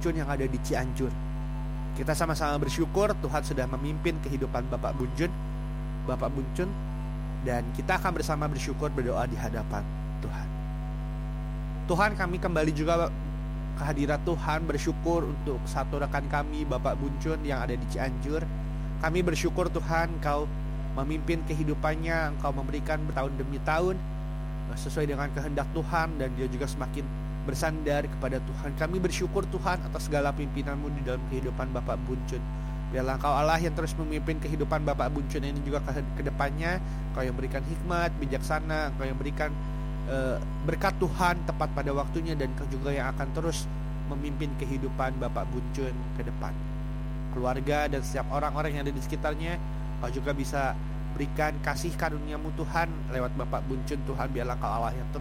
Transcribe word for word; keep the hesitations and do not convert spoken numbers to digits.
Buncun yang ada di Cianjur. Kita sama-sama bersyukur Tuhan sudah memimpin kehidupan Bapak Buncun, Bapak Buncun, dan kita akan bersama bersyukur berdoa di hadapan Tuhan. Tuhan, kami kembali juga ke hadirat Tuhan, bersyukur untuk satu rekan kami, Bapak Buncun yang ada di Cianjur. Kami bersyukur Tuhan, Engkau memimpin kehidupannya, Engkau memberikan bertahun demi tahun sesuai dengan kehendak Tuhan, dan dia juga semakin bersandar kepada Tuhan. Kami bersyukur Tuhan atas segala pimpinan-Mu di dalam kehidupan Bapak Buncun. Biarlah Engkau Allah yang terus memimpin kehidupan Bapak Buncun ini juga ke, ke depannya. Engkau yang berikan hikmat, bijaksana, Engkau yang berikan uh, berkat Tuhan tepat pada waktunya, dan Engkau juga yang akan terus memimpin kehidupan Bapak Buncun ke depan. Keluarga dan setiap orang-orang yang ada di sekitarnya, Engkau juga bisa berikan kasih karunia-Mu Tuhan lewat Bapak Buncun. Tuhan, biarlah Engkau Allah yang terus